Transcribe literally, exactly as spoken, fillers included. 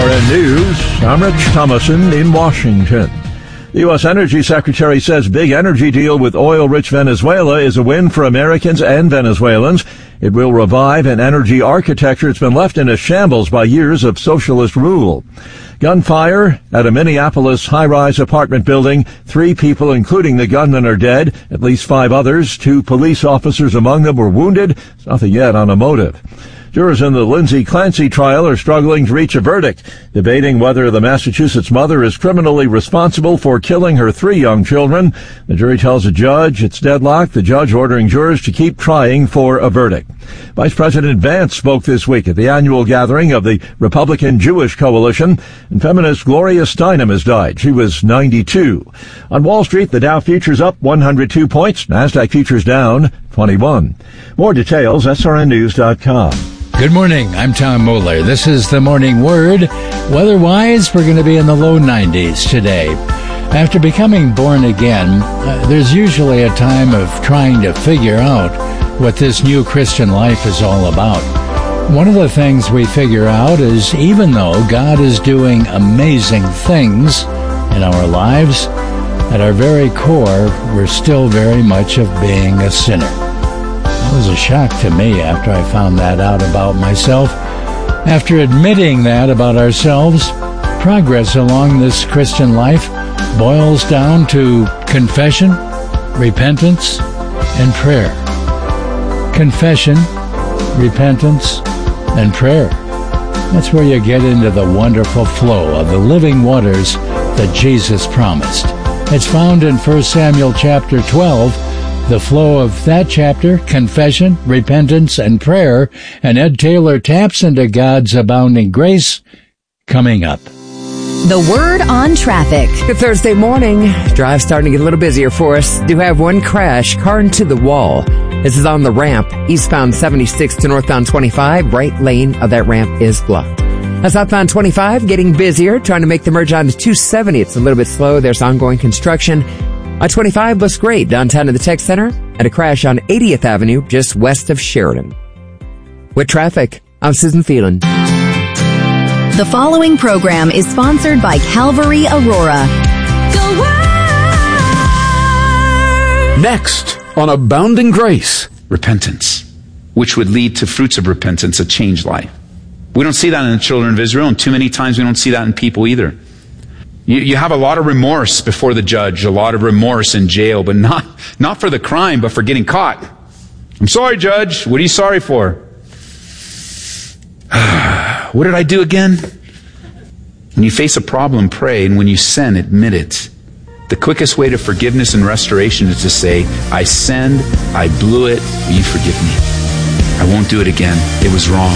R N News, I'm Rich Thomason in Washington. The U S Energy Secretary says big energy deal with oil-rich Venezuela is a win for Americans and Venezuelans. It will revive an energy architecture that's been left in a shambles by years of socialist rule. Gunfire at a Minneapolis high-rise apartment building. Three people, including the gunman, are dead. At least five others, two police officers among them, were wounded. There's nothing yet on a motive. Jurors in the Lindsay Clancy trial are struggling to reach a verdict, debating whether the Massachusetts mother is criminally responsible for killing her three young children. The jury tells a judge it's deadlocked, the judge ordering jurors to keep trying for a verdict. Vice President Vance spoke this week at the annual gathering of the Republican Jewish Coalition, and feminist Gloria Steinem has died. She was ninety-two. On Wall Street, the Dow futures up one hundred two points, NASDAQ futures down twenty-one. More details, S R N news dot com. Good morning, I'm Tom Moeller. This is the Morning Word. Weather-wise, we're going to be in the low nineties today. After becoming born again, uh, there's usually a time of trying to figure out what this new Christian life is all about. One of the things we figure out is even though God is doing amazing things in our lives, at our very core, we're still very much of being a sinner. It was a shock to me after I found that out about myself. After admitting that about ourselves, progress along this Christian life boils down to confession, repentance, and prayer. Confession, repentance, and prayer. That's where you get into the wonderful flow of the living waters that Jesus promised. It's found in First Samuel chapter twelve. The flow of that chapter, confession, repentance, and prayer, and Ed Taylor taps into God's abounding grace, coming up. The Word on Traffic. Good Thursday morning. Drive starting to get a little busier for us. Do have one crash, car into the wall. This is on the ramp, eastbound seventy-six to northbound twenty-five. Right lane of that ramp is blocked. Now southbound twenty-five, getting busier, trying to make the merge onto two seventy. It's a little bit slow. There's ongoing construction. I twenty-five looks great downtown in the Tech Center, and a crash on eightieth Avenue just west of Sheridan. With traffic, I'm Susan Phelan. The following program is sponsored by Calvary Aurora. The Word! Next, on Abounding Grace, repentance, which would lead to fruits of repentance, a changed life. We don't see that in the children of Israel, and too many times we don't see that in people either. You, you have a lot of remorse before the judge, a lot of remorse in jail, but not, not for the crime, but for getting caught. I'm sorry, Judge. What are you sorry for? What did I do again? When you face a problem, pray, and when you sin, admit it. The quickest way to forgiveness and restoration is to say, I sinned, I blew it, will you forgive me? I won't do it again. It was wrong.